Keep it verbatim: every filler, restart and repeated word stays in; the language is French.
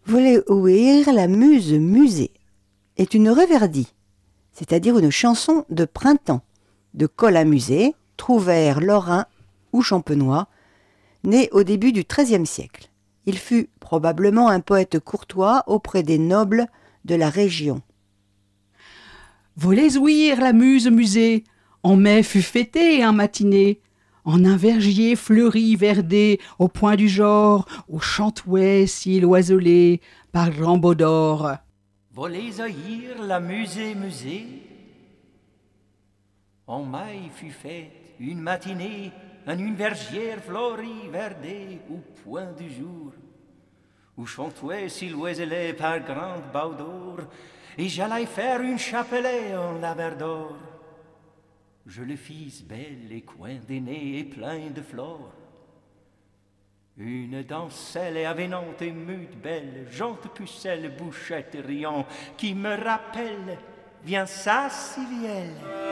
Voulez ouïr la muse musée est une reverdie, c'est-à-dire une chanson de printemps, de Colin Muset, trouvère lorrain ou champenois, né au début du treizième siècle. Il fut probablement un poète courtois auprès des nobles de la région. Volez ouïr la muse musée, en mai fut fêté un matinée, en un vergier fleuri verdé, au point du genre, au chantouet si loiselé par Rambaud d'or. Volez ouïr la musée musée, en mai fut faite une matinée, en une vergière fleurie verdée, au point du jour, où chantouet si loiselé par grande Baudor, et j'allais faire une chapelet en laverdor. Je le fis belle et coin des nez et plein de flore. Une danselle et avenante et mute belle, jante pucelle, bouchette riant, qui me rappelle, viens ça, Cyrielle.